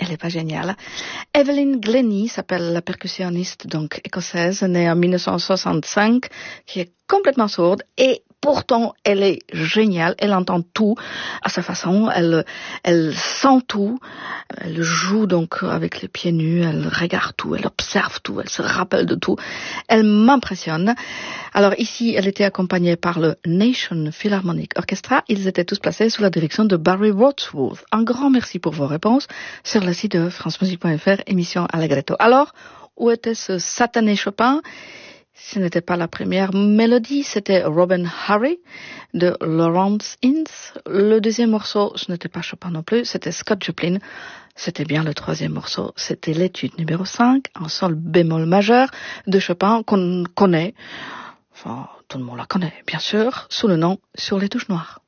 elle est pas géniale. Evelyn Glennie s'appelle la percussionniste, donc écossaise, née en 1965, qui est complètement sourde et pourtant elle est géniale. Elle entend tout à sa façon, elle sent tout, elle joue donc avec les pieds nus, elle regarde tout, elle observe tout, elle se rappelle de tout. Elle m'impressionne. Alors ici, elle était accompagnée par le Nation Philharmonic Orchestra. Ils étaient tous placés sous la direction de Barry Wordsworth. Un grand merci pour vos réponses sur le site de francemusique.fr, émission Allegretto. Alors, où était ce satané Chopin? Ce n'était pas la première mélodie, c'était Robin Harry de Lawrence Innes. Le deuxième morceau, ce n'était pas Chopin non plus, c'était Scott Joplin. C'était bien le troisième morceau, c'était l'étude numéro 5, en sol bémol majeur de Chopin qu'on connaît. Enfin, tout le monde la connaît, bien sûr, sous le nom Sur les touches noires.